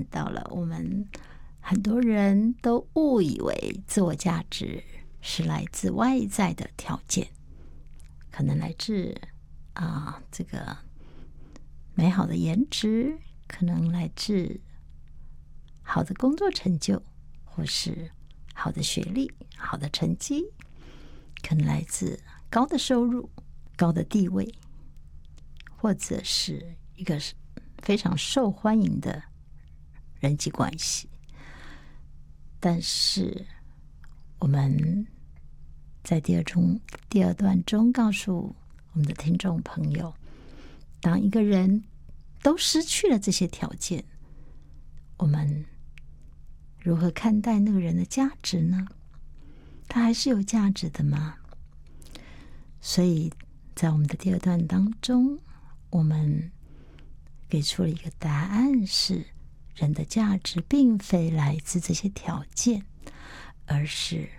到了，我们很多人都误以为自我价值是来自外在的条件，可能来自这个美好的颜值，可能来自好的工作成就，或是好的学历、好的成绩，可能来自高的收入、高的地位，或者是一个非常受欢迎的人际关系。但是我们在第二段中告诉我们的听众朋友，当一个人都失去了这些条件，我们如何看待那个人的价值呢？他还是有价值的吗？所以在我们的第二段当中，我们给出了一个答案，是人的价值并非来自这些条件，而是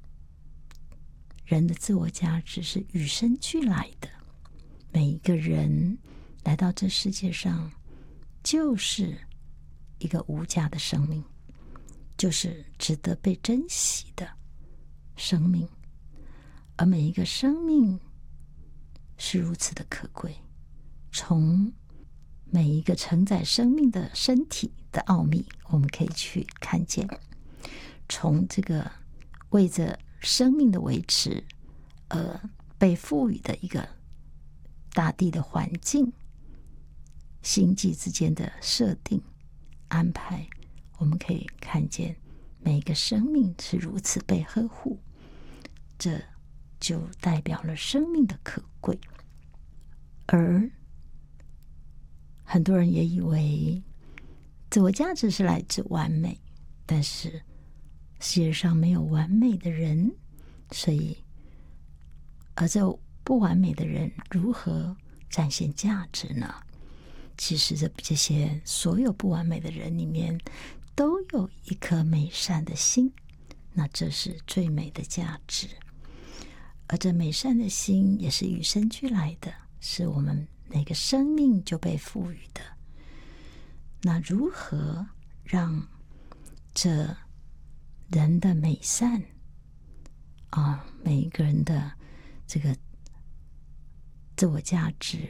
人的自我价值是与生俱来的。每一个人来到这世界上就是一个无价的生命，就是值得被珍惜的生命，而每一个生命是如此的可贵。从每一个承载生命的身体的奥秘，我们可以去看见，从这个为着生命的维持而被赋予的一个大地的环境，星际之间的设定安排，我们可以看见每一个生命是如此被呵护，这就代表了生命的可贵。而很多人也以为自我价值是来自完美，但是世界上没有完美的人，所以而这不完美的人如何展现价值呢？其实这些所有不完美的人里面都有一颗美善的心，那这是最美的价值。而这美善的心也是与生俱来的，是我们每个生命就被赋予的。那如何让这人的美善每一个人的这个自我价值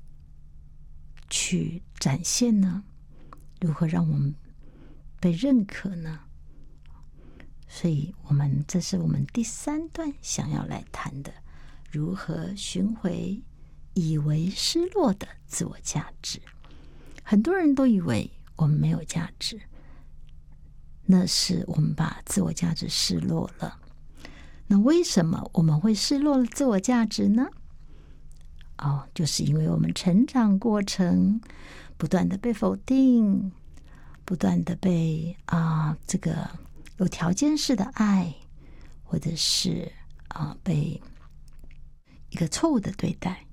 去展现呢？如何让我们被认可呢？所以这是我们第三段想要来谈的，如何寻回以为失落的自我价值。很多人都以为我们没有价值，那是我们把自我价值失落了。那为什么我们会失落了自我价值呢？就是因为我们成长过程不断的被否定，不断的被这个有条件式的爱，或者是被一个错误的对待，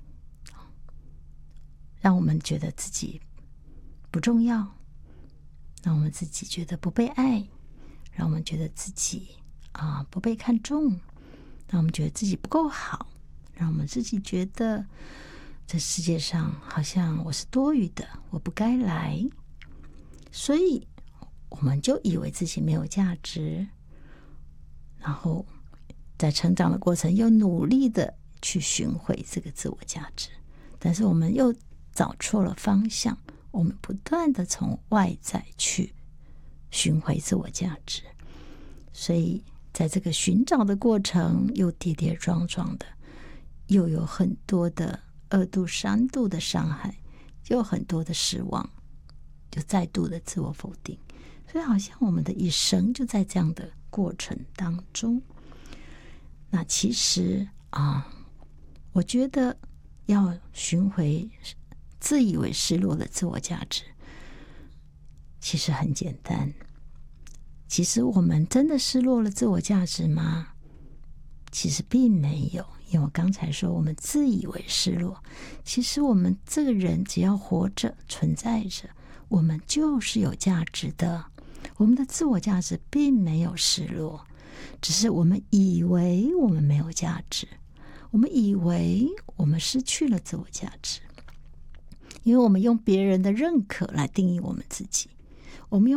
让我们觉得自己不重要，让我们自己觉得不被爱，让我们觉得自己不被看重，让我们觉得自己不够好，让我们自己觉得这世界上好像我是多余的，我不该来，所以我们就以为自己没有价值，然后在成长的过程又努力的去寻回这个自我价值，但是我们又找错了方向，我们不断的从外在去寻回自我价值，所以在这个寻找的过程又跌跌撞撞的，又有很多的2度3度的伤害，又有很多的失望，就再度的自我否定，所以好像我们的一生就在这样的过程当中。那其实我觉得要寻回自以为失落的自我价值其实很简单。其实我们真的失落了自我价值吗？其实并没有，因为我刚才说我们自以为失落，其实我们这个人只要活着存在着，我们就是有价值的，我们的自我价值并没有失落，只是我们以为我们没有价值，我们以为我们失去了自我价值，因为我们用别人的认可来定义我们自己，我们用